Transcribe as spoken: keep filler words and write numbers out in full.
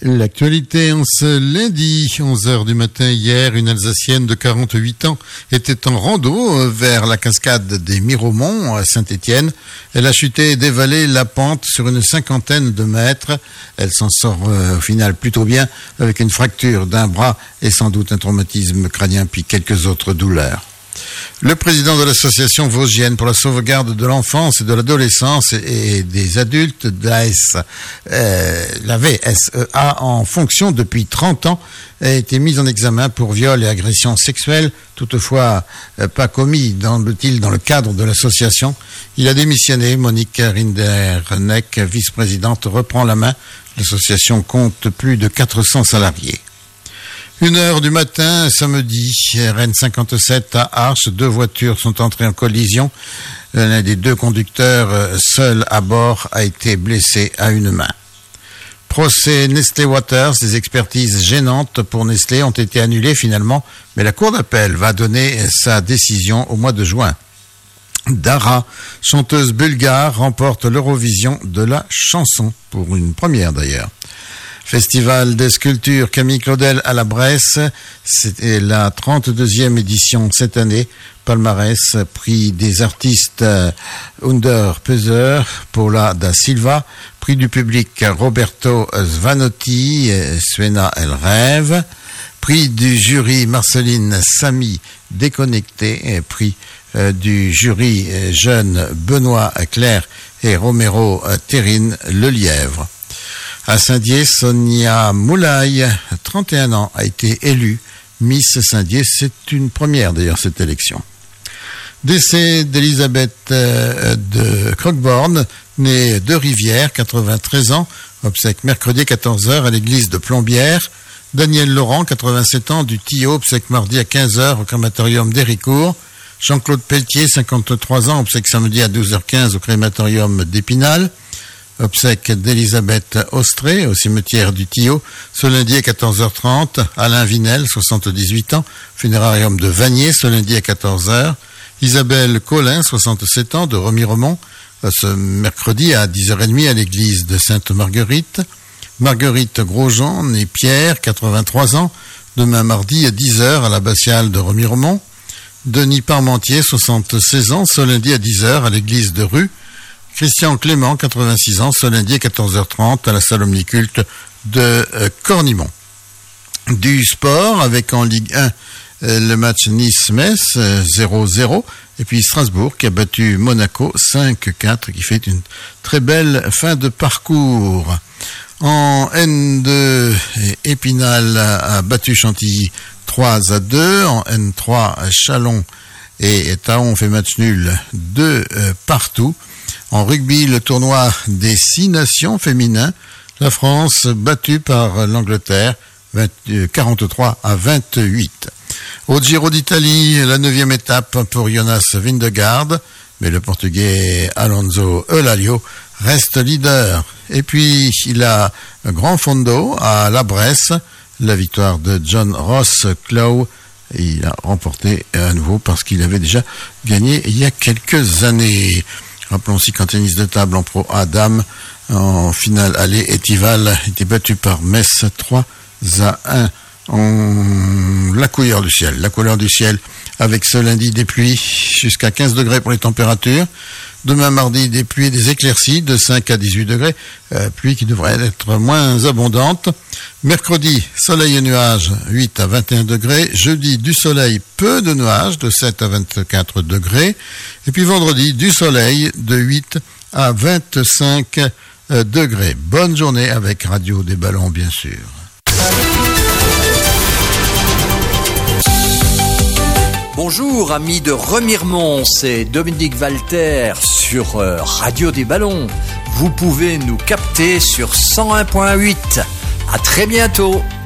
L'actualité en ce lundi, onze heures du matin hier, une Alsacienne de quarante-huit ans était en rando vers la cascade des Miromont à Saint-Étienne. Elle a chuté et dévalé la pente sur une cinquantaine de mètres. Elle s'en sort euh, au final plutôt bien avec une fracture d'un bras et sans doute un traumatisme crânien puis quelques autres douleurs. Le président de l'association vosgienne pour la sauvegarde de l'enfance et de l'adolescence et des adultes de la, S, euh, la V S E A en fonction depuis trente ans a été mis en examen pour viol et agression sexuelle, toutefois euh, pas commis dans le, dans le cadre de l'association. Il a démissionné. Monique Rinderneck, vice-présidente, reprend la main. L'association compte plus de quatre cents salariés. Une heure du matin, samedi, R N cinquante-sept à Arches, deux voitures sont entrées en collision. L'un des deux conducteurs, seul à bord, a été blessé à une main. Procès Nestlé Waters, des expertises gênantes pour Nestlé ont été annulées finalement, mais la Cour d'appel va donner sa décision au mois de juin. Dara, chanteuse bulgare, remporte l'Eurovision de la chanson, pour une première d'ailleurs. Festival des sculptures Camille Claudel à la Bresse, c'était la trente-deuxième édition cette année. Palmarès, prix des artistes Under Peser, Paula da Silva, prix du public Roberto Svanotti, Suena El Rêve, prix du jury Marceline Samy, Déconnecté, prix du jury jeune Benoît Claire et Romero Terrine Le Lièvre. À Saint-Dié, Sonia Moulay, trente et un ans, a été élue Miss Saint-Dié. C'est une première d'ailleurs cette élection. Décès d'Elisabeth euh, de Croqueborne, née de Rivière, quatre-vingt-treize ans, obsèque mercredi quatorze heures à l'église de Plombières. Daniel Laurent, quatre-vingt-sept ans, du Tillot, obsèque mardi à quinze heures au crématorium d'Héricourt. Jean-Claude Pelletier, cinquante-trois ans, obsèque samedi à douze heures quinze au crématorium d'Épinal. Obsèque d'Elisabeth Austré au cimetière du Tillot, ce lundi à quatorze heures trente. Alain Vinel, soixante-dix-huit ans, funérarium de Vanier, ce lundi à quatorze heures. Isabelle Collin, soixante-sept ans, de Remiremont, ce mercredi à dix heures trente à l'église de Sainte-Marguerite. Marguerite Grosjean, née Pierre, quatre-vingt-trois ans, demain mardi à dix heures à l'abbatiale de Remiremont. Denis Parmentier, soixante-seize ans, ce lundi à dix heures à l'église de Rue. Christian Clément, quatre-vingt-six ans, ce lundi à quatorze heures trente à la salle omniculte de euh, Cornimont. Du sport avec en Ligue un euh, le match Nice-Metz euh, zéro zéro et puis Strasbourg qui a battu Monaco cinq quatre, qui fait une très belle fin de parcours. En N deux, Épinal a, a battu Chantilly trois à deux. En N trois, Chalon et Taon fait match nul deux euh, partout. En rugby, le tournoi des six nations féminins, la France battue par l'Angleterre, quarante-trois à vingt-huit. Au Giro d'Italie, la neuvième étape pour Jonas Vingegaard, mais le Portugais Alonso Eulalio reste leader. Et puis, il a un grand fondo à la Bresse, la victoire de John Ross Clough. Il a remporté à nouveau parce qu'il avait déjà gagné il y a quelques années. Rappelons aussi qu'en tennis de table en pro A dames, en finale aller, Étival était battu par Metz trois à un. En la couleur du ciel, la couleur du ciel avec ce lundi des pluies jusqu'à quinze degrés pour les températures. Demain mardi, des pluies et des éclaircies de cinq à dix-huit degrés, euh, pluie qui devrait être moins abondante. Mercredi, soleil et nuages, huit à vingt et un degrés. Jeudi, du soleil, peu de nuages, de sept à vingt-quatre degrés. Et puis vendredi, du soleil, de huit à vingt-cinq degrés. Bonne journée avec Radio des Ballons, bien sûr. Bonjour amis de Remiremont, c'est Dominique Walter sur euh, Radio des Ballons. Vous pouvez nous capter sur cent un virgule huit. À très bientôt.